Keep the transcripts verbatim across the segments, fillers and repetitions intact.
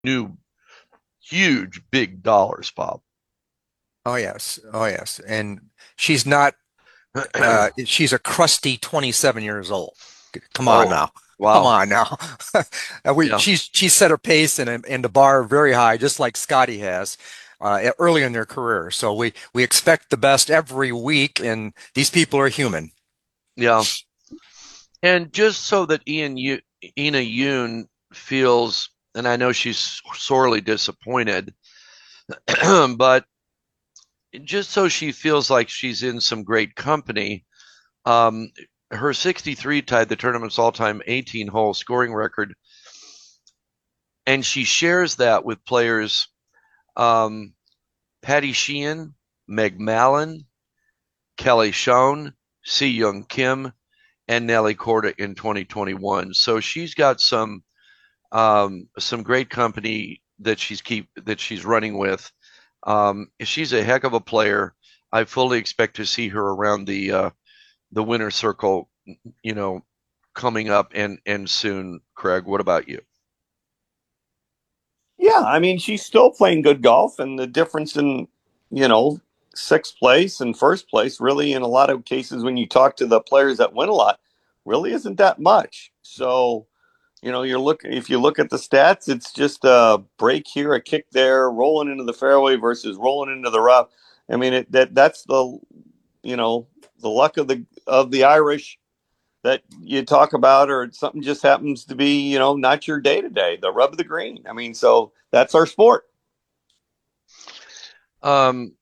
new, huge, big dollars, Bob. Oh yes, oh yes, and she's not. Uh, she's a crusty twenty-seven years old. Come on Oh, now, come wow. on now. Uh, we Yeah. she's she's set her pace and and the bar very high, just like Scotty has. Uh, early in their career. So we, we expect the best every week, and these people are human. Yeah. And just so that Ian, Yu- Ina Yoon feels, and I know she's sorely disappointed, but just so she feels like she's in some great company, um, her sixty-three tied the tournament's all-time eighteen-hole scoring record, and she shares that with players um, Patty Sheehan, Meg Mallon, Kelly Schoen, Si Young Kim, and Nelly Korda in twenty twenty-one. So she's got some um, some great company that she's keep that she's running with. Um, she's a heck of a player. I fully expect to see her around the uh, the winner circle, you know, coming up and and soon. Craig, what about you? Yeah, I mean, she's still playing good golf, and the difference in, you know, sixth place and first place really, in a lot of cases, when you talk to the players that win a lot, really isn't that much. So, you know, you're looking, if you look at the stats, it's just a break here, a kick there, rolling into the fairway versus rolling into the rough. I mean, it, that that's the, you know, the luck of the of the Irish that you talk about, or something just happens to be, you know, not your day to day, the rub of the green. I mean, so that's our sport. Um,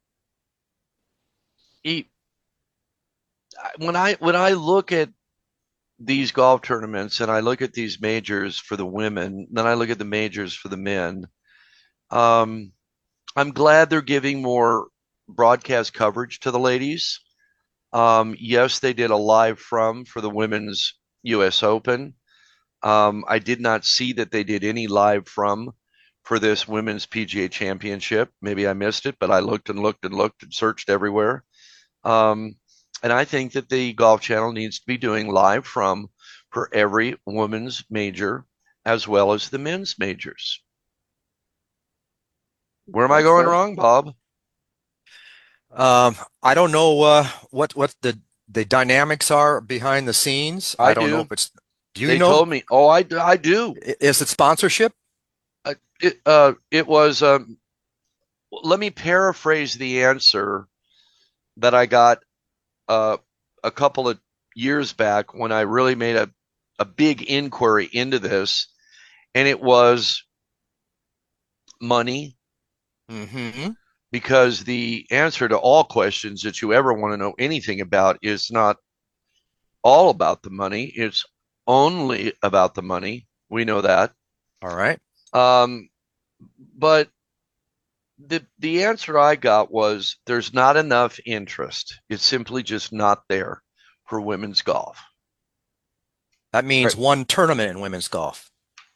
when I when I look at these golf tournaments and I look at these majors for the women, then I look at the majors for the men. Um, I'm glad they're giving more broadcast coverage to the ladies. Um, yes, they did a live from for the women's U S Open. Um, I did not see that they did any live from for this women's P G A Championship. Maybe I missed it, but I looked and looked and looked and searched everywhere. Um, and I think that the Golf Channel needs to be doing live from for every women's major as well as the men's majors. Where am I That's going fair. wrong, Bob? Um, I don't know uh, what what the the dynamics are behind the scenes. I I don't know do. if it's. Do you They know? told me. Oh, I, I do. Is it sponsorship? Uh, it, uh, it was, um, let me paraphrase the answer that I got uh, a couple of years back when I really made a, a big inquiry into this. And it was money, Mm-hmm. because the answer to all questions that you ever want to know anything about is not all about the money. It's only about the money. We know that. All right. Um, but the the answer I got was there's not enough interest. It's simply just not there for women's golf. That means Right. one tournament in women's golf.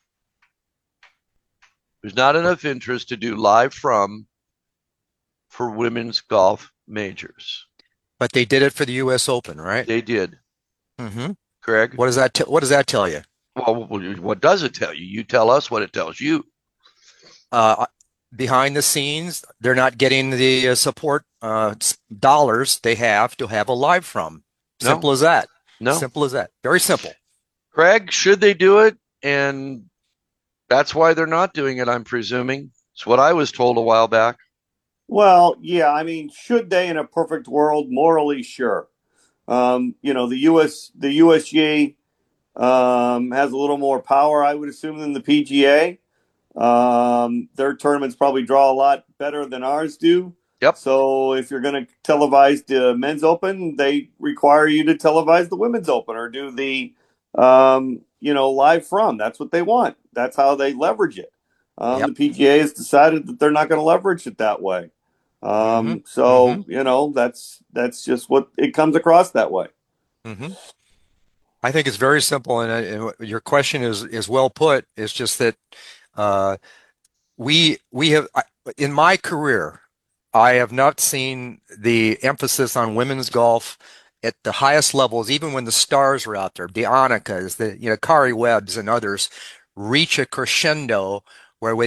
There's not enough interest to do live from for women's golf majors. But they did it for the U S Open, right? They did, Mm-hmm. Craig. What does that t what does that tell you? Well, what does it tell you? You tell us what it tells you. Uh, behind the scenes, they're not getting the uh, support uh, dollars they have to have a live from. No, Simple as that. no. Simple as that. Very simple. Craig, should they do it? And that's why they're not doing it, I'm presuming. It's what I was told a while back. Well, yeah, I mean, should they in a perfect world? Morally, sure. Um, you know, the U S the U S G A um, has a little more power, I would assume, than the P G A. Um, their tournaments probably draw a lot better than ours do. Yep. So if you're going to televise the men's open, they require you to televise the women's open or do the, um, you know, live from. That's what they want. That's how they leverage it. Um, Yep. the P G A has decided that they're not going to leverage it that way. Mm-hmm. Um, Mm-hmm. so you know, that's that's just what it comes across that way. Mm-hmm. I think it's very simple, and, uh, and your question is is well put. It's just that uh, we we have I- in my career, I have not seen the emphasis on women's golf at the highest levels, even when the stars are out there, the Annikas, the you know Kari Webbs and others, reach a crescendo where